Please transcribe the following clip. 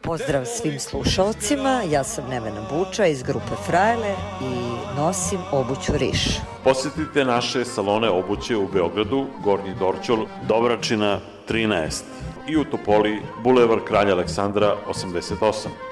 Pozdrav svim slušalcima, ja sam Nevena Buča iz grupe Frajle i nosim obuću Riš. Posjetite naše salone obuće u Beogradu, Gornji Dorćol, Dobračina 13 i u Topoli, Bulevar Kralja Aleksandra 88.